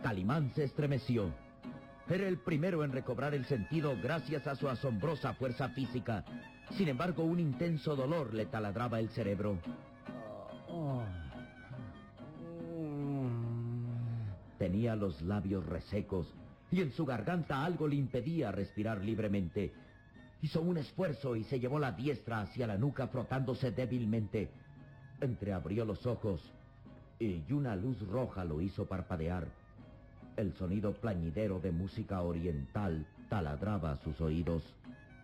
Calimán se estremeció. Era el primero en recobrar el sentido gracias a su asombrosa fuerza física. Sin embargo, un intenso dolor le taladraba el cerebro. Tenía los labios resecos y en su garganta algo le impedía respirar libremente. Hizo un esfuerzo y se llevó la diestra hacia la nuca frotándose débilmente. Entreabrió los ojos y una luz roja lo hizo parpadear. El sonido plañidero de música oriental taladraba a sus oídos.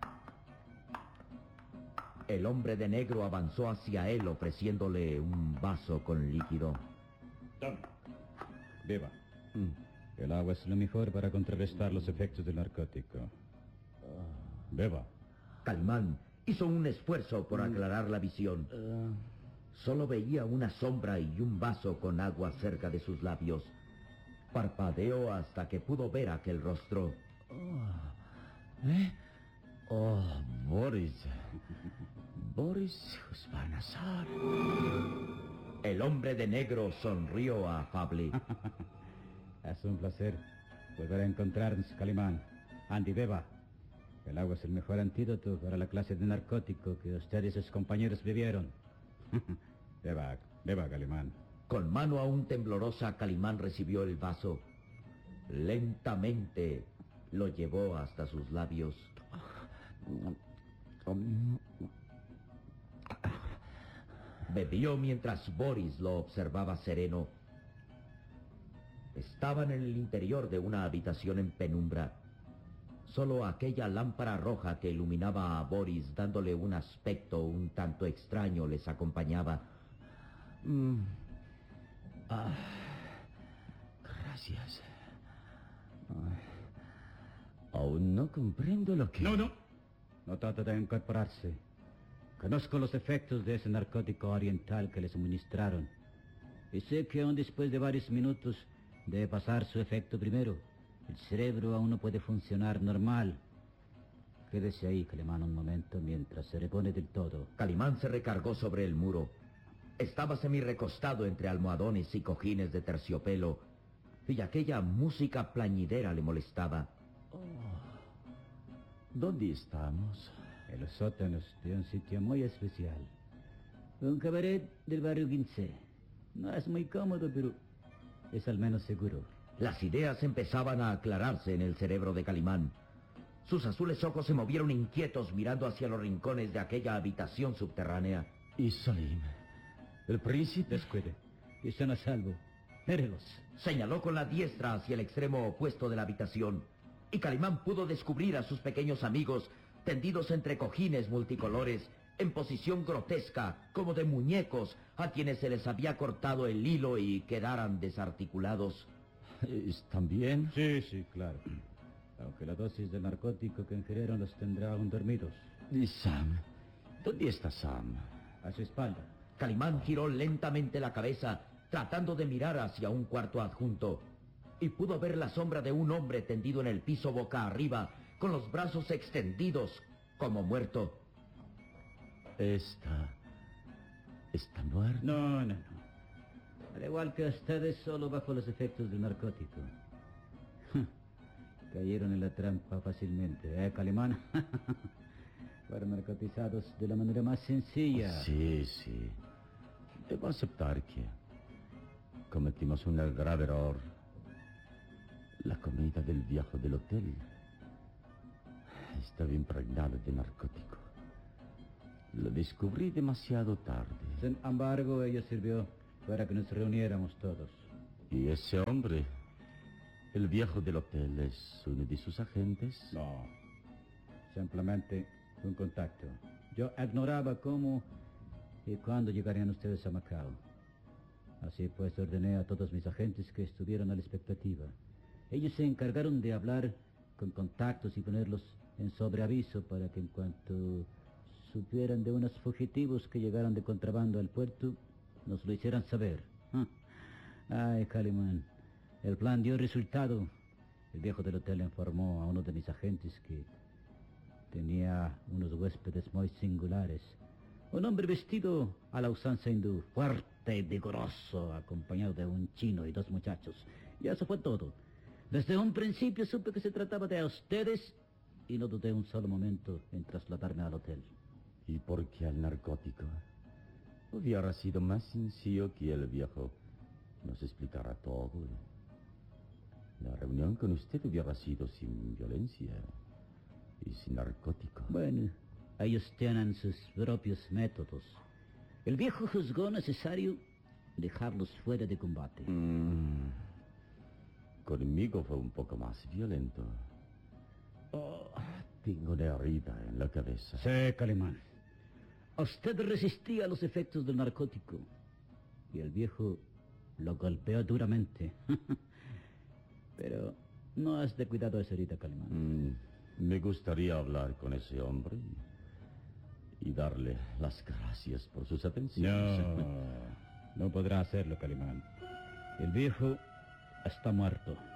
El hombre de negro avanzó hacia él ofreciéndole un vaso con líquido. Tome, beba. El agua es lo mejor para contrarrestar los efectos del narcótico. Beba. Calimán hizo un esfuerzo por aclarar la visión. Solo veía una sombra y un vaso con agua cerca de sus labios. Parpadeó hasta que pudo ver aquel rostro. Boris. Boris Husbanazar. El hombre de negro sonrió afable. Es un placer volver a encontrarnos, Calimán. Andy, beba. El agua es el mejor antídoto para la clase de narcótico que usted y sus compañeros bebieron. Beba, Calimán. Con mano aún temblorosa, Calimán recibió el vaso. Lentamente lo llevó hasta sus labios. Bebió mientras Boris lo observaba sereno. Estaban en el interior de una habitación en penumbra. Solo aquella lámpara roja que iluminaba a Boris dándole un aspecto un tanto extraño les acompañaba. Gracias. Aún no comprendo lo que... No trata de incorporarse. Conozco los efectos de ese narcótico oriental que le suministraron. Y sé que aún después de varios minutos debe pasar su efecto primero. El cerebro aún no puede funcionar normal. Quédese ahí, Calimán, un momento mientras se repone del todo. Calimán se recargó sobre el muro. Estaba semi-recostado entre almohadones y cojines de terciopelo, y aquella música plañidera le molestaba. ¿Dónde estamos? En los sótanos de un sitio muy especial. Un cabaret del barrio 15. No es muy cómodo, pero es al menos seguro. Las ideas empezaban a aclararse en el cerebro de Calimán. Sus azules ojos se movieron inquietos mirando hacia los rincones de aquella habitación subterránea. ¿Y Salim? ¿El príncipe? Descuide. Están a salvo. Mérelos. Señaló con la diestra hacia el extremo opuesto de la habitación, y Calimán pudo descubrir a sus pequeños amigos tendidos entre cojines multicolores, en posición grotesca, como de muñecos, a quienes se les había cortado el hilo y quedaran desarticulados. ¿Están bien? Sí, claro. Aunque la dosis de narcótico que ingirieron los tendrá aún dormidos. ¿Y Sam? ¿Dónde está Sam? A su espalda. Calimán giró lentamente la cabeza, tratando de mirar hacia un cuarto adjunto, y pudo ver la sombra de un hombre tendido en el piso boca arriba, con los brazos extendidos, como muerto. ¿Está muerto? No. Al igual que ustedes, solo bajo los efectos del narcótico. Cayeron en la trampa fácilmente, Calimán? Fueron narcotizados de la manera más sencilla. Sí. Debo aceptar que cometimos un grave error. La comida del viejo del hotel estaba impregnada de narcótico. Lo descubrí demasiado tarde. Sin embargo, ello sirvió para que nos reuniéramos todos. ¿Y ese hombre, el viejo del hotel, es uno de sus agentes? No, simplemente un contacto. Yo ignoraba cómo y cuándo llegarían ustedes a Macao. Así pues, ordené a todos mis agentes que estuvieran a la expectativa. Ellos se encargaron de hablar con contactos y ponerlos en sobreaviso para que en cuanto supieran de unos fugitivos que llegaran de contrabando al puerto, nos lo hicieran saber. Ay, Calimán, el plan dio resultado. El viejo del hotel informó a uno de mis agentes que tenía unos huéspedes muy singulares. Un hombre vestido a la usanza hindú, fuerte, fuerte y vigoroso, acompañado de un chino y 2 muchachos. Y eso fue todo. Desde un principio supe que se trataba de ustedes y no dudé un solo momento en trasladarme al hotel. ¿Y por qué al narcótico? Hubiera sido más sencillo que el viejo nos explicara todo. La reunión con usted hubiera sido sin violencia y sin narcótico. Bueno, ellos tienen sus propios métodos. El viejo juzgó necesario dejarlos fuera de combate. Conmigo fue un poco más violento. Tengo una herida en la cabeza. Sí, Calimán. Usted resistía a los efectos del narcótico y el viejo lo golpeó duramente. Pero no has de cuidado esa herida, Calimán. Me gustaría hablar con ese hombre y darle las gracias por sus atenciones. No podrá hacerlo, Calimán. El viejo está muerto.